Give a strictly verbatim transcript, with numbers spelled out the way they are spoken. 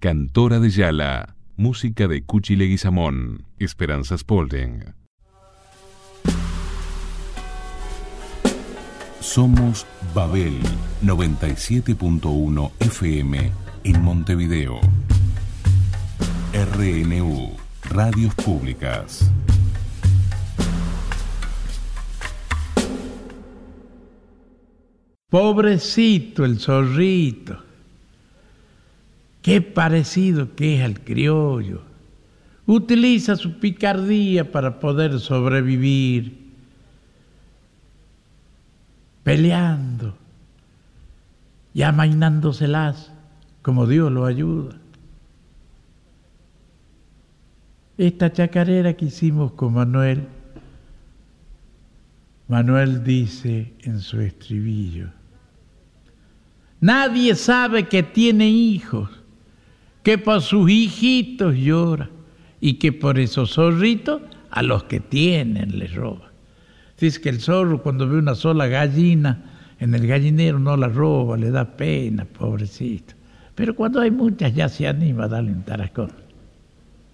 Cantora de Yala, música de Cuchi Leguizamón, Esperanza Spalding. Somos Babel noventa y siete punto uno F M en Montevideo. R N U, Radios Públicas. Pobrecito el zorrito, qué parecido que es al criollo. Utiliza su picardía para poder sobrevivir, peleando y amainándoselas como Dios lo ayuda. Esta chacarera que hicimos con Manuel, Manuel dice en su estribillo: nadie sabe que tiene hijos, que por sus hijitos llora y que por esos zorritos a los que tienen les roba. Dice que el zorro cuando ve una sola gallina en el gallinero no la roba, le da pena, pobrecito. Pero cuando hay muchas ya se anima a darle un tarascón.